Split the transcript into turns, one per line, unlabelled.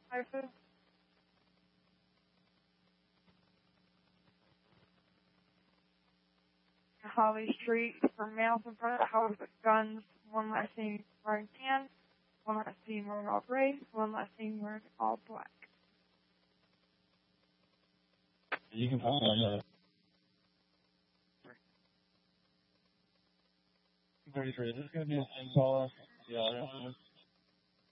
Typhus. Holly Street for males in front, house with guns, one last name wearing tan, one last name wearing all gray, one last name wearing all black.
You can find that. 33. Is this going to be a same caller? Yeah, I don't know.